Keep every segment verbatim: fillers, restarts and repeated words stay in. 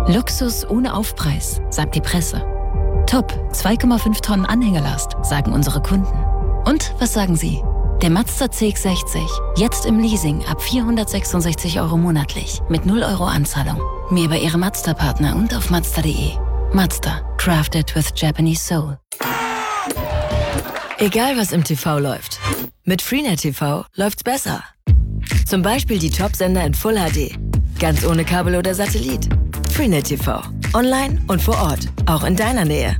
Luxus ohne Aufpreis, sagt die Presse. Top, zwei Komma fünf Tonnen Anhängelast, sagen unsere Kunden. Und was sagen Sie? Der Mazda C X sechzig, jetzt im Leasing ab vierhundertsechsundsechzig Euro monatlich, mit null Euro Anzahlung. Mehr bei Ihrem Mazda-Partner und auf mazda punkt de. Mazda, crafted with Japanese soul. Egal was im T V läuft, mit Freenet T V läuft's besser. Zum Beispiel die Top-Sender in Full H D, ganz ohne Kabel oder Satellit. Freenet T V, online und vor Ort, auch in deiner Nähe.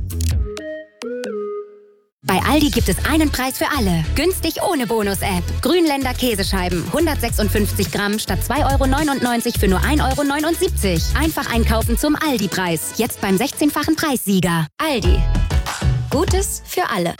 Bei Aldi gibt es einen Preis für alle. Günstig ohne Bonus-App. Grünländer Käsescheiben. hundertsechsundfünfzig Gramm statt zwei Euro neunundneunzig für nur ein Euro neunundsiebzig. Einfach einkaufen zum Aldi-Preis. Jetzt beim sechzehnfachen Preissieger. Aldi. Gutes für alle.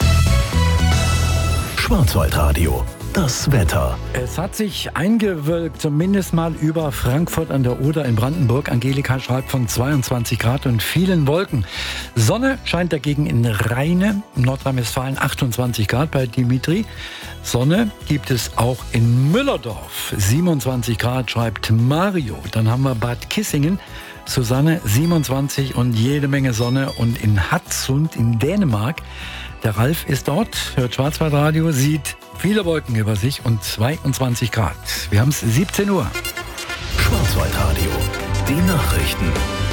Schwarzwaldradio. Das Wetter. Es hat sich eingewölkt, zumindest mal über Frankfurt an der Oder in Brandenburg. Angelika schreibt von zweiundzwanzig Grad und vielen Wolken. Sonne scheint dagegen in Rheine, Nordrhein-Westfalen achtundzwanzig Grad bei Dimitri. Sonne gibt es auch in Müllerdorf, siebenundzwanzig Grad, schreibt Mario. Dann haben wir Bad Kissingen, Susanne, siebenundzwanzig und jede Menge Sonne. Und in Hadsund in Dänemark, der Ralf ist dort, hört Schwarzwaldradio, sieht viele Wolken über sich und zweiundzwanzig Grad. Wir haben es siebzehn Uhr. Schwarzwaldradio, die Nachrichten.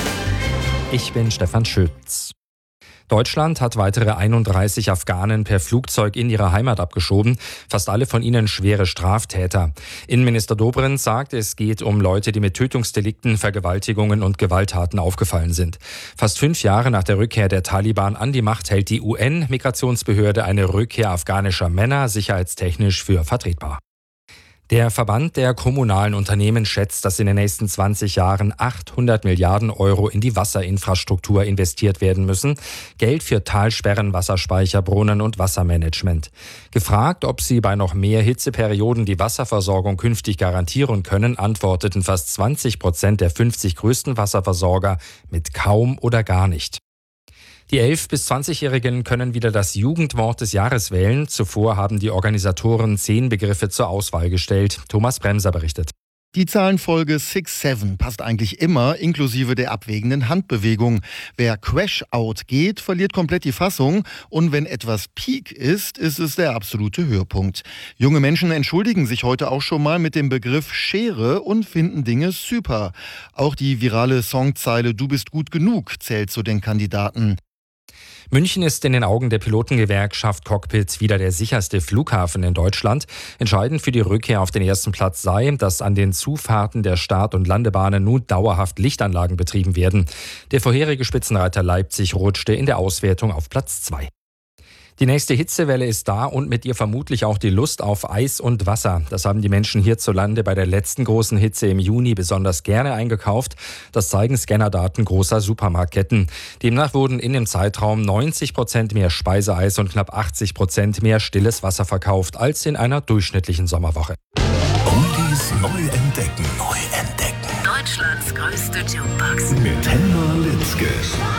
Ich bin Stefan Schütz. Deutschland hat weitere einunddreißig Afghanen per Flugzeug in ihre Heimat abgeschoben, fast alle von ihnen schwere Straftäter. Innenminister Dobrindt sagt, es geht um Leute, die mit Tötungsdelikten, Vergewaltigungen und Gewalttaten aufgefallen sind. Fast fünf Jahre nach der Rückkehr der Taliban an die Macht hält die U N-Migrationsbehörde eine Rückkehr afghanischer Männer sicherheitstechnisch für vertretbar. Der Verband der kommunalen Unternehmen schätzt, dass in den nächsten zwanzig Jahren achthundert Milliarden Euro in die Wasserinfrastruktur investiert werden müssen. Geld für Talsperren, Wasserspeicher, Brunnen und Wassermanagement. Gefragt, ob sie bei noch mehr Hitzeperioden die Wasserversorgung künftig garantieren können, antworteten fast zwanzig Prozent der fünfzig größten Wasserversorger mit kaum oder gar nicht. Die elf- bis zwanzigjährigen können wieder das Jugendwort des Jahres wählen. Zuvor haben die Organisatoren zehn Begriffe zur Auswahl gestellt. Thomas Bremser berichtet. Die Zahlenfolge sechs sieben passt eigentlich immer, inklusive der abwägenden Handbewegung. Wer Crash-Out geht, verliert komplett die Fassung. Und wenn etwas Peak ist, ist es der absolute Höhepunkt. Junge Menschen entschuldigen sich heute auch schon mal mit dem Begriff Schere und finden Dinge super. Auch die virale Songzeile "Du bist gut genug" zählt zu den Kandidaten. München ist in den Augen der Pilotengewerkschaft Cockpit wieder der sicherste Flughafen in Deutschland. Entscheidend für die Rückkehr auf den ersten Platz sei, dass an den Zufahrten der Start- und Landebahnen nun dauerhaft Lichtanlagen betrieben werden. Der vorherige Spitzenreiter Leipzig rutschte in der Auswertung auf Platz zwei. Die nächste Hitzewelle ist da und mit ihr vermutlich auch die Lust auf Eis und Wasser. Das haben die Menschen hierzulande bei der letzten großen Hitze im Juni besonders gerne eingekauft. Das zeigen Scannerdaten großer Supermarktketten. Demnach wurden in dem Zeitraum neunzig Prozent mehr Speiseeis und knapp achtzig Prozent mehr stilles Wasser verkauft als in einer durchschnittlichen Sommerwoche. Oldies neu entdecken. Neu entdecken. Deutschlands größte Jukebox. Mit Helma Litzke.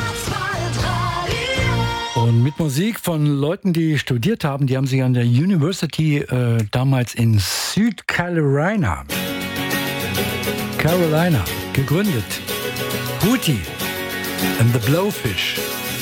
Und mit Musik von Leuten, die studiert haben, die haben sich an der University äh, damals in Südcarolina Carolina gegründet. Hootie and the Blowfish.